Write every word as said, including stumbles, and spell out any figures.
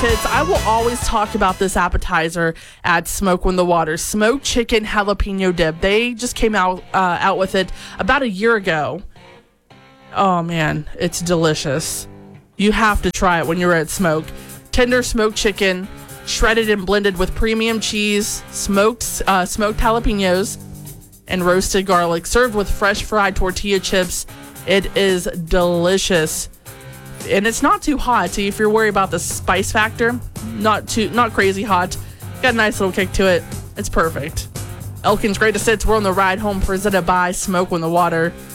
Greatest Hits. I will always talk about this appetizer at Smoke When the Water. Smoked chicken jalapeno dip. They just came out uh, out with it about a year ago. Oh man, it's delicious. You have to try it when you're at Smoke. Tender smoked chicken, shredded and blended with premium cheese, smoked uh, smoked jalapenos, and roasted garlic, served with fresh fried tortilla chips. It is delicious. And it's not too hot. So if you're worried about the spice factor, not too, not crazy hot. Got a nice little kick to it. It's perfect. Elkin's Greatest Hits. We're on the ride home, presented by Smoke When the Water.